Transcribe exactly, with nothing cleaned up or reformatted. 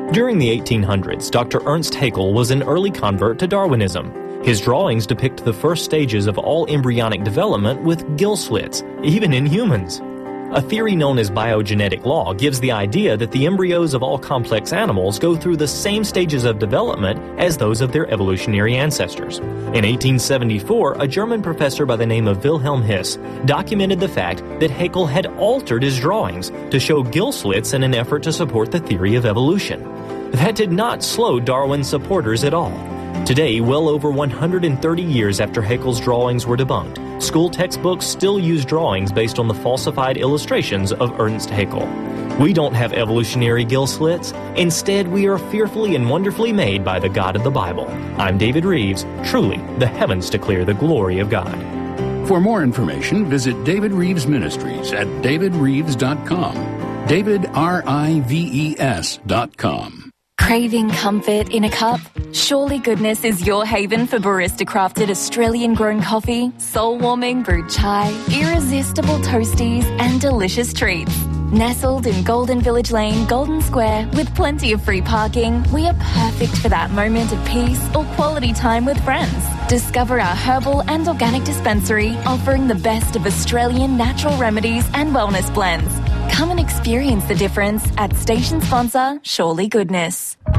During the eighteen hundreds, Doctor Ernst Haeckel was an early convert to Darwinism. His drawings depict the first stages of all embryonic development with gill slits, even in humans. A theory known as biogenetic law gives the idea that the embryos of all complex animals go through the same stages of development as those of their evolutionary ancestors. In eighteen seventy-four, a German professor by the name of Wilhelm His documented the fact that Haeckel had altered his drawings to show gill slits in an effort to support the theory of evolution. That did not slow Darwin's supporters at all. Today, well over one hundred thirty years after Haeckel's drawings were debunked, school textbooks still use drawings based on the falsified illustrations of Ernst Haeckel. We don't have evolutionary gill slits. Instead, we are fearfully and wonderfully made by the God of the Bible. I'm David Reeves. Truly, the heavens declare the glory of God. For more information, visit David Reeves Ministries at david reeves dot com. David, R I V E S dot com. Craving comfort in a cup? Surely Goodness is your haven for barista-crafted Australian-grown coffee, soul-warming brewed chai, irresistible toasties, and delicious treats. Nestled in Golden Village Lane, Golden Square, with plenty of free parking, we are perfect for that moment of peace or quality time with friends. Discover our herbal and organic dispensary, offering the best of Australian natural remedies and wellness blends. Come and experience the difference at station sponsor Surely Goodness.